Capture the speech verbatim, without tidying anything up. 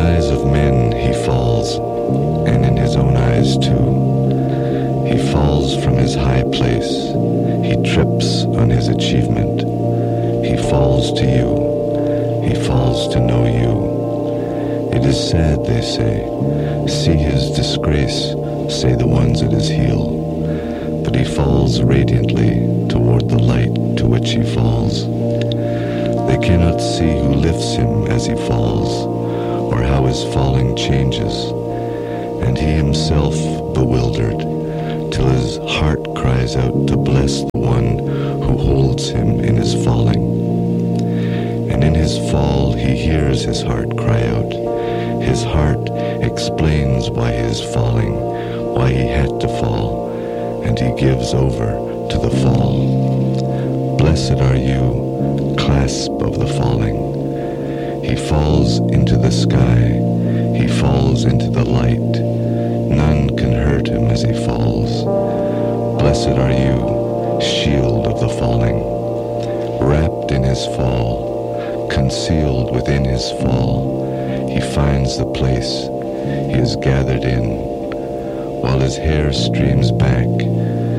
eyes of men he falls, and in his own eyes too. He falls from his high place. He trips on his achievement. He falls to you. He falls to know you. It is sad, they say. See his disgrace, say the ones at his heel. But he falls radiantly toward the light to which he falls. They cannot see who lifts him as he falls, or how his falling changes, and he himself bewildered, till his heart cries out to bless the one who holds him in his falling. And in his fall he hears his heart cry out. His heart explains why he is falling, why he had to fall, and he gives over to the fall. Blessed are you, clasp of the falling. He falls into the sky, he falls into the light. None can hurt him as he falls. Blessed are you, shield of the falling. Wrapped in his fall, concealed within his fall, he finds the place he is gathered in. While his hair streams back,